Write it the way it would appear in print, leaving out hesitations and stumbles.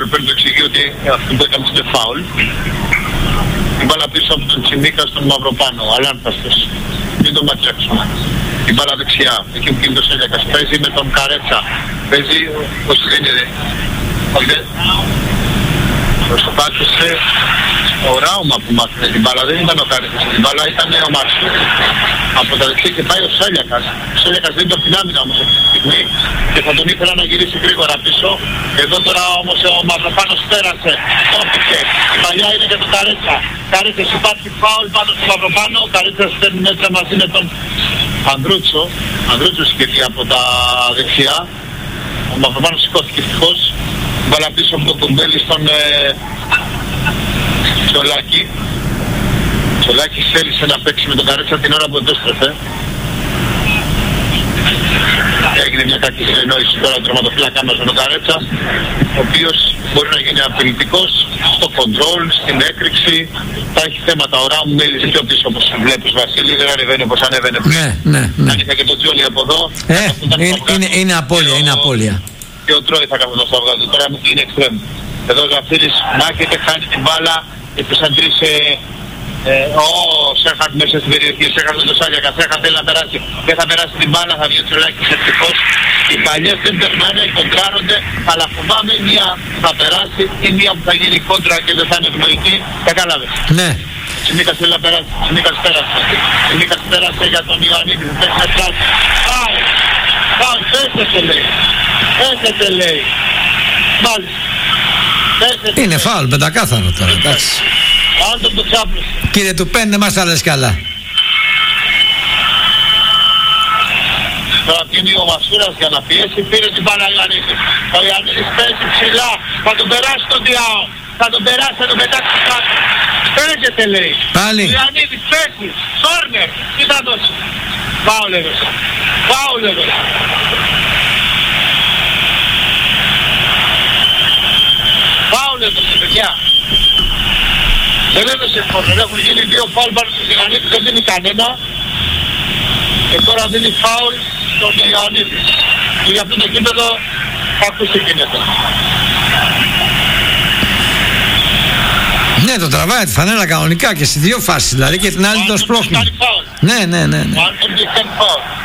πρέπει να εξηγεί ότι αυτό που έκανε είναι φάουλ. Την μπάλα πίσω από τον Τσιμίκα στον Μαυροπάνο, αλάνθαστος. Μην το ματσέψουμε. Την μπάλα δεξιά, εκεί που κινείται ο Σέλιακας. Παίζει με τον Καρέτσα. Παίζει, πώς γίνεται. Προσπάθησε ο Ράουμα που μάθαινε την μπάλα, δεν ήταν ο Καρέτσας. Την μπάλα ήταν ο Μαρσού. Από τα δεξιά και πάει ο Σέλιακας. Ο Σέλιακας δεν το άμυνα όμως αυτή τη στιγμή και θα τον ήθελα να γυρίσει γρήγορα πίσω. Εδώ τώρα όμως ο Μαυροπάνος πέρασε. Το έπαιξε. Η παλιά είναι για τον Καρέτσα. Καρέτσας, υπάρχει φάουλ πάνω στον Μαυροπάνο. Ο Καρέτσας στέλνει μέσα μαζί με τον Ανδρούτσο. Ανδρούτσος σκεφτεί από τα δεξιά. Ο Μαυροπάνος σηκώθηκε ευτυχώς. Μπάλα πίσω από τον Κουμπέλη στον Τσολάκη. Τσολάκη θέλησε να παίξει με τον Καρέτσα την ώρα που επέστρεφε. Έγινε μια κακή συνεννόηση τώρα του τερματοφύλακα μας με τον Καρέτσα, ο οποίος μπορεί να γίνει απειλητικός στο κοντρόλ, στην έκρηξη. Θα έχει θέματα. Ο Ράουμ μέλησε πιο πίσω όπως βλέπεις, Βασίλη, δεν ανεβαίνει όπως ανέβαινε πριν. Ναι. Αν είχα και τον Τζόλι από εδώ. Είναι απώλεια, είναι απώλεια. Και ο Τρόι θα καθόταν στο αυγάδι, τώρα μου είναι εξτρέμ. Εδώ ο Ζαφύρης μάχεται, χάνει την μπάλα, έπεσαν τρεις ο Σέχαρτ μέσα στην περιοχή, ο Σέχαρτ με το Σάλιακα, Σέχαρτ θέλει να περάσει, δεν θα περάσει την μπάλα, θα βγει ο Τσολάκης ευτυχώς. Οι παλιές δεν περνάνε, κοντράρονται, αλλά φοβάμαι μία θα περάσει ή μία που θα γίνει κόντρα και δεν θα είναι ευνοϊκή, κατάλαβες. Ναι. Τσιμίκας θέλει να περάσει, Τσιμίκας πέρασε. Τσιμίκας πέρασε για τον Ιωαννίδη, δεν θέλει να περάσει. Πάω, πέσετε λέει. Πέσετε λέει. Μάλιστα. Πέσετε. Είναι φάουλ, πεντακάθαρο τώρα, εντάξει. Άντων το ξάπλωσε. Κύριε του πέντε μας τα λες καλά. Τώρα βγαίνει ο Μασούρας για να πιέσει, πήρε την μπάλα Ιωαννίδης. Ο Ιωαννίδης παίζει ψηλά, θα τον περάσει τον Διάο. Θα τον περάσει, θα τον πετάξει κάτω. Παίζεται λέει. Πάλι. Ο Ιωαννίδης παίζει. Κόρνερ. Τι θα δώσει. Φάουλ έδωσε. Φάουλ έδωσε. Φάουλ έδωσε παιδιά. Δεν έδωσε κόρνερ. Έχουν γίνει δύο φάουλ πάνω στον Ιωαννίδη. Δεν δίνει κανένα. Και τώρα δίνει φάουλ στον Ιωαννίδη. Και για αυτό το κήπεδο θα ακούσει γίνεται. Ναι, το τραβάει τη φανέλα κανονικά και στις δύο φάσεις, δηλαδή και την άλλη το σπρώχνει. Ναι. Ο Άντων κάνει φάουλ.